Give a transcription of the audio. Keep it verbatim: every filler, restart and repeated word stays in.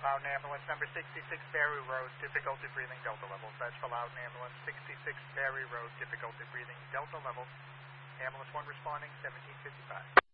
Loudon Ambulance, number sixty-six Berry Road, difficulty breathing, Delta levels. That's for Loudon Ambulance, sixty-six Berry Road, difficulty breathing, Delta levels. Ambulance one responding, seventeen fifty-five.